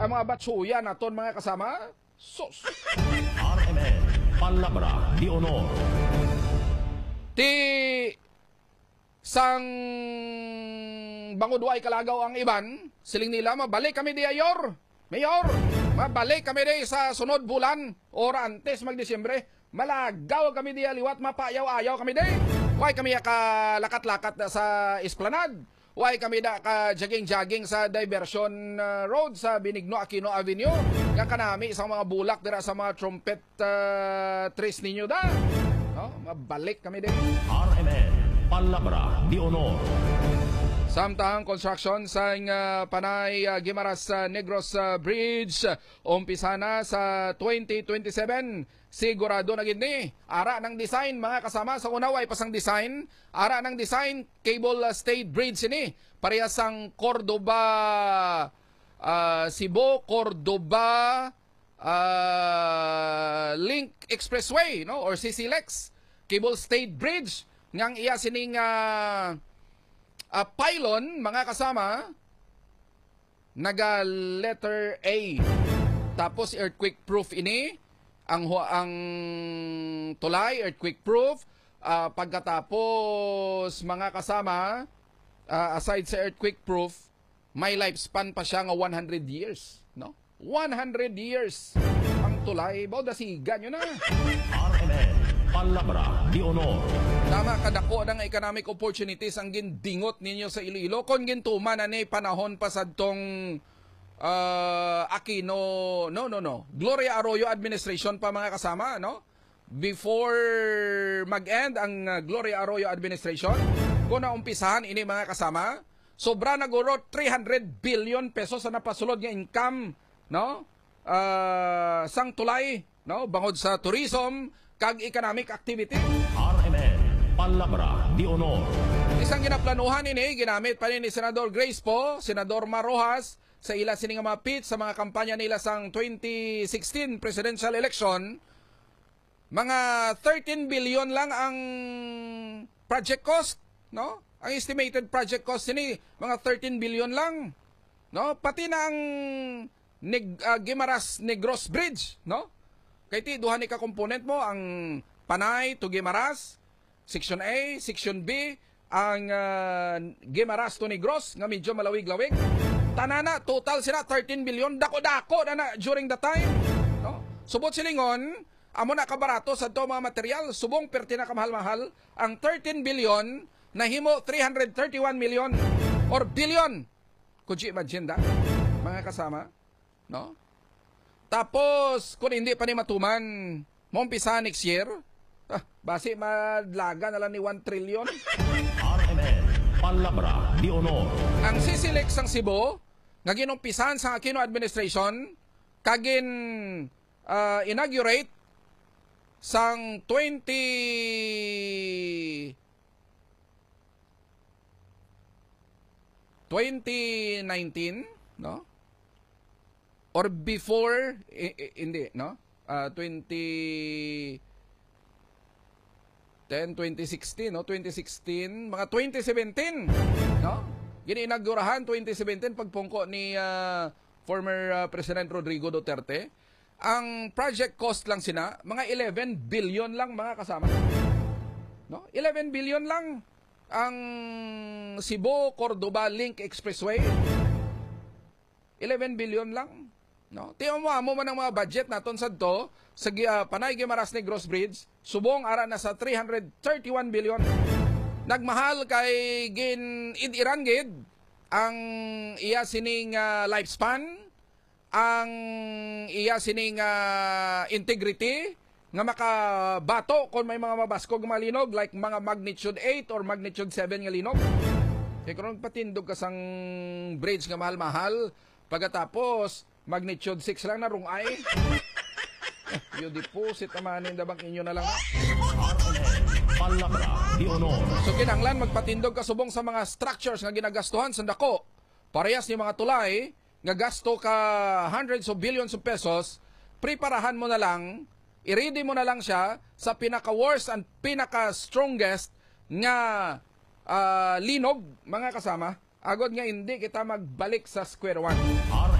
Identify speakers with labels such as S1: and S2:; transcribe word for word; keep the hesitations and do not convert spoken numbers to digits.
S1: ang mga batsuya naton mga kasama. Sus!
S2: R M N, Palabra de Honor.
S1: Ti sang bangudway kalagaw ang iban, siling nila mabalik kami di ayor. Mayor, mabalik kami di sa sunod bulan or antes mag-Disyembre. Malagaw kami di aliwat, mapayaw-ayaw kami di. Why kami ka lakat-lakat sa Esplanade? Why kami da ka jogging-jogging sa Diversion uh, Road sa Benigno Aquino Avenue? Nga kanami sa mga bulak dira sa mga trumpet uh, trees ninyo da. No, mabalik kami din.
S2: R M N, Palabra de Honor.
S1: Samtang construction sa uh, Panay uh, Guimaras uh, Negros uh, Bridge uh, umpisa na sa twenty twenty-seven. Sigurado na gid ni ara ng design mga kasama sa unaway pasang design, ara ng design cable uh, stayed bridge ini parehas ang Cordoba uh, Cebu Cordoba uh, Link Expressway no or C C L E X cable stayed bridge ngang iya sining uh, uh, pylon mga kasama naga letter A tapos earthquake proof ini ang ang tulay earthquake proof uh, pagkatapos mga kasama uh, aside sa earthquake proof may lifespan pa siya nga one hundred years no one hundred years ang tulay bao dasigan nyo na.
S2: R M N, Palabra de Honor.
S1: Tama kadako ng economic opportunities ang gindingot ninyo sa Iloilo kon gintuman ani panahon pa sadtong Uh, Aquino, no, no, no. Gloria Arroyo administration pa mga kasama, no? Before mag-end ang uh, Gloria Arroyo administration, kung naumpisahan ini mga kasama, sobra naguro three hundred billion pesos sa napasulod nga income, no? Uh, sang tulay, no? Bangod sa tourism, kag economic activity.
S2: R M N, Palabra de Honor.
S1: Isang ginaplanuhan ini, ginamit pa ni Senador Grace po, Senador Marojas, sa ila sining mga pitch sa mga kampanya nila sang twenty sixteen presidential election, mga thirteen billion lang ang project cost, no? Ang estimated project cost ni mga thirteen billion lang, no? Pati na ang Neg, uh, Guimaras Negros Bridge, no? Kay ti duha ni ka component mo ang Panay to Guimaras, section A, section B, ang uh, Guimaras to Negros nga medyo malawig-lawig. Tanana, total sila thirteen billion, dako-dako na na during the time. No? Subot silingon, amo na kabarato sa ito mga material, subong perti na kamahal-mahal, ang thirteen billion na himo three hundred thirty-one million or billion. Could you imagine that? Mga kasama? No? Tapos, kung hindi pa ni matuman, maumpisa next year, ah, basi madlaga na lang ni one trillion.
S2: R M N, Palabra de Honor.
S1: Ang C C L E X ng Cebu, nga ginumpisan sa Aquino administration, kagin uh, inaugurate sang twenty nineteen, no? Or before, i, i, hindi, no? Uh, twenty ten, twenty sixteen, no? twenty sixteen, mga twenty seventeen, no? Gini-inaugurahan twenty seventeen pagpungko ni uh, former uh, President Rodrigo Duterte. Ang project cost lang sina, mga eleven billion lang mga kasama. No? eleven billion lang ang Cebu Cordoba Link Expressway. eleven billion lang. No? Tiyo mo amo man ang mga budget naton sadto sa uh, Panay Guimaras Negros Bridge, subong ara na sa three hundred thirty-one billion. Nagmahal kay gin idiran gid ang iya sining uh, lifespan, ang iya sining uh, integrity nga makabato kung may mga mabaskog nga malinog like mga magnitude eight or magnitude seven nga linog. Kaya kung patindog ka sang bridge nga mahal-mahal, pagkatapos magnitude six lang na rungay. Yung deposit amanin dabang inyo na lang.
S2: Palabra de Honor.
S1: So kinahanglan magpatindog kasubong sa mga structures nga ginagastuhan sa dako. Parehas ni mga tulay nga gasto ka hundreds of billions of pesos, preparahan mo na lang, i-ready mo na lang siya sa pinaka-worst and pinaka-strongest nga uh, linog mga kasama. Agod nga hindi kita magbalik sa square one.